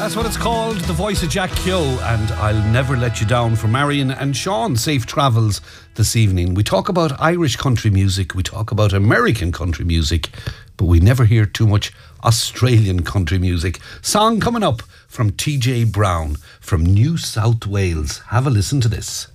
That's what it's called, the voice of Jack Keogh, and I'll Never Let You Down for Marion and Sean. Safe travels this evening. We talk about Irish country music, we talk about American country music, but we never hear too much Australian country music. Song coming up from TJ Brown from New South Wales. Have a listen to this.